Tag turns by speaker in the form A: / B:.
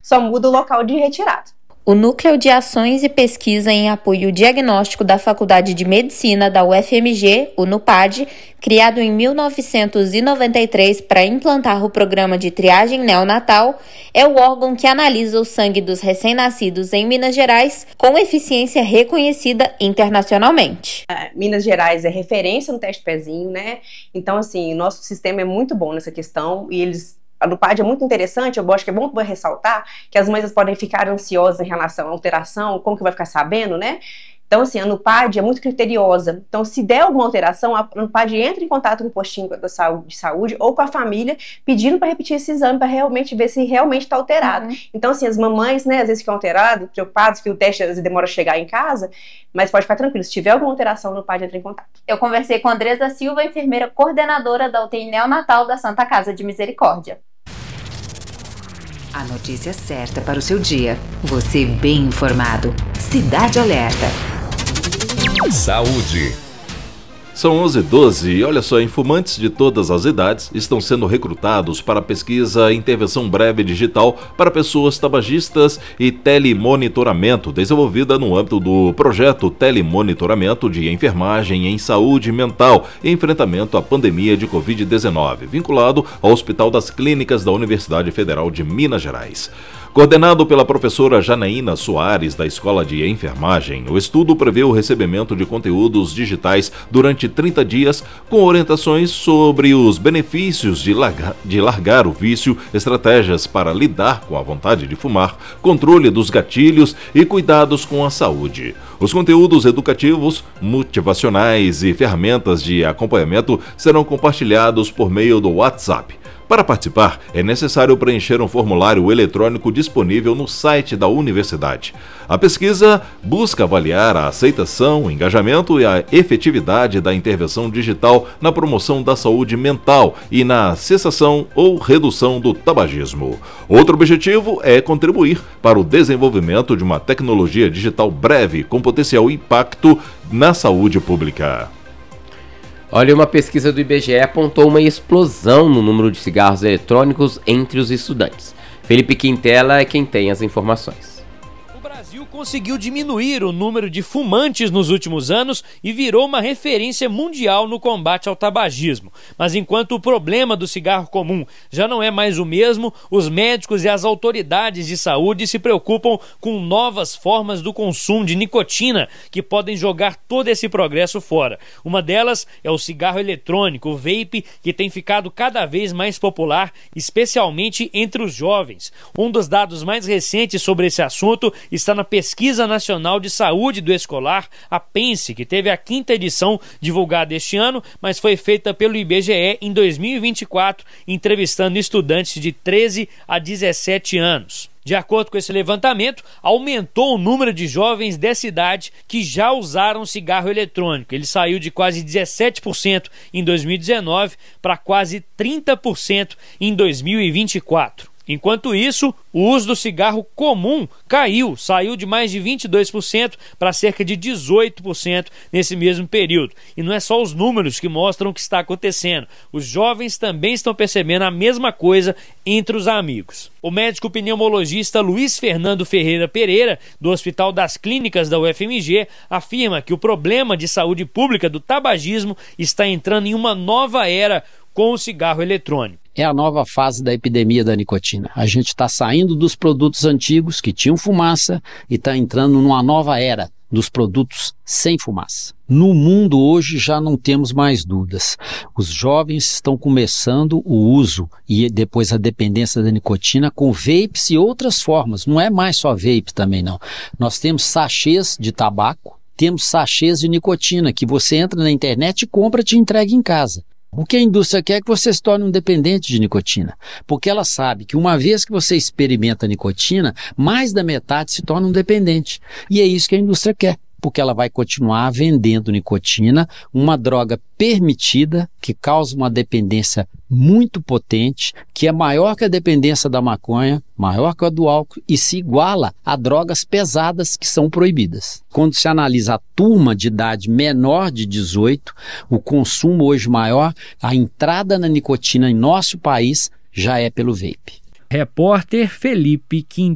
A: só muda o local de retirada.
B: O Núcleo de Ações e Pesquisa em Apoio Diagnóstico da Faculdade de Medicina da UFMG, o NUPAD, criado em 1993 para implantar o programa de triagem neonatal, é o órgão que analisa o sangue dos recém-nascidos em Minas Gerais com eficiência reconhecida internacionalmente.
A: Minas Gerais é referência no teste pezinho, né? Então, assim, nosso sistema é muito bom nessa questão e a NUPAD é muito interessante. Eu acho que é bom ressaltar que as mães podem ficar ansiosas em relação à alteração, como que vai ficar sabendo, né? Então, assim, a NUPAD é muito criteriosa. Então, se der alguma alteração, a NUPAD entra em contato com o postinho de saúde ou com a família, pedindo para repetir esse exame para realmente ver se realmente está alterado. Então, assim, as mamães, né, às vezes ficam alteradas, preocupadas que o teste às vezes demora a chegar em casa, mas pode ficar tranquilo. Se tiver alguma alteração, a NUPAD entra em contato.
C: Eu conversei com a Andresa Silva, enfermeira coordenadora da UTI neonatal da Santa Casa de Misericórdia.
D: A notícia certa para o seu dia. Você bem informado. Cidade Alerta.
E: Saúde. São 11h12 e olha só, informantes de todas as idades estão sendo recrutados para a pesquisa Intervenção Breve Digital para pessoas tabagistas e telemonitoramento, desenvolvida no âmbito do projeto Telemonitoramento de Enfermagem em Saúde Mental e Enfrentamento à Pandemia de Covid-19, vinculado ao Hospital das Clínicas da Universidade Federal de Minas Gerais. Coordenado pela professora Janaína Soares, da Escola de Enfermagem, o estudo prevê o recebimento de conteúdos digitais durante 30 dias, com orientações sobre os benefícios de largar o vício, estratégias para lidar com a vontade de fumar, controle dos gatilhos e cuidados com a saúde. Os conteúdos educativos, motivacionais e ferramentas de acompanhamento serão compartilhados por meio do WhatsApp. Para participar, é necessário preencher um formulário eletrônico disponível no site da universidade. A pesquisa busca avaliar a aceitação, o engajamento e a efetividade da intervenção digital na promoção da saúde mental e na cessação ou redução do tabagismo. Outro objetivo é contribuir para o desenvolvimento de uma tecnologia digital breve com potencial impacto na saúde pública.
F: Olha, uma pesquisa do IBGE apontou uma explosão no número de cigarros eletrônicos entre os estudantes. Felipe Quintela é quem tem as informações.
G: O Brasil conseguiu diminuir o número de fumantes nos últimos anos e virou uma referência mundial no combate ao tabagismo. Mas enquanto o problema do cigarro comum já não é mais o mesmo, os médicos e as autoridades de saúde se preocupam com novas formas do consumo de nicotina que podem jogar todo esse progresso fora. Uma delas é o cigarro eletrônico, o vape, que tem ficado cada vez mais popular, especialmente entre os jovens. Um dos dados mais recentes sobre esse assunto está na Pesquisa Nacional de Saúde do Escolar, a PENSE, que teve a 5ª edição divulgada este ano, mas foi feita pelo IBGE em 2024, entrevistando estudantes de 13 a 17 anos. De acordo com esse levantamento, aumentou o número de jovens dessa idade que já usaram cigarro eletrônico. Ele saiu de quase 17% em 2019 para quase 30% em 2024. Enquanto isso, o uso do cigarro comum saiu de mais de 22% para cerca de 18% nesse mesmo período. E não é só os números que mostram o que está acontecendo. Os jovens também estão percebendo a mesma coisa entre os amigos. O médico pneumologista Luiz Fernando Ferreira Pereira, do Hospital das Clínicas da UFMG, afirma que o problema de saúde pública do tabagismo está entrando em uma nova era com o cigarro eletrônico.
H: É a nova fase da epidemia da nicotina. A gente está saindo dos produtos antigos que tinham fumaça e está entrando numa nova era dos produtos sem fumaça. No mundo hoje já não temos mais dúvidas. Os jovens estão começando o uso e depois a dependência da nicotina com vapes e outras formas. Não é mais só vape também não. Nós temos sachês de tabaco, temos sachês de nicotina que você entra na internet e compra e te entrega em casa. O que a indústria quer é que você se torne um dependente de nicotina, porque ela sabe que uma vez que você experimenta a nicotina, mais da metade se torna um dependente. E é isso que a indústria quer, porque ela vai continuar vendendo nicotina, uma droga permitida que causa uma dependência muito potente, que é maior que a dependência da maconha, maior que a do álcool e se iguala a drogas pesadas que são proibidas. Quando se analisa a turma de idade menor de 18, o consumo hoje maior, a entrada na nicotina em nosso país já é pelo vape.
G: Repórter Felipe Quintela.